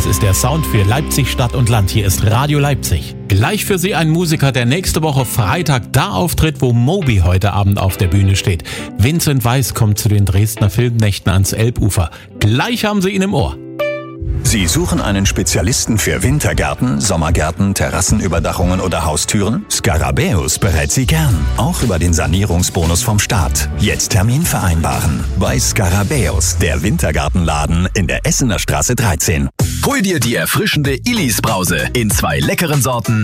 Das ist der Sound für Leipzig Stadt und Land. Hier ist Radio Leipzig. Gleich für Sie ein Musiker, der nächste Woche Freitag da auftritt, wo Moby heute Abend auf der Bühne steht. Vincent Weiss kommt zu den Dresdner Filmnächten ans Elbufer. Gleich haben Sie ihn im Ohr. Sie suchen einen Spezialisten für Wintergärten, Sommergärten, Terrassenüberdachungen oder Haustüren? Scarabäus berät Sie gern, auch über den Sanierungsbonus vom Staat. Jetzt Termin vereinbaren. Bei Scarabäus, der Wintergartenladen in der Essener Straße 13. Hol dir die erfrischende Illis Brause in 2 leckeren Sorten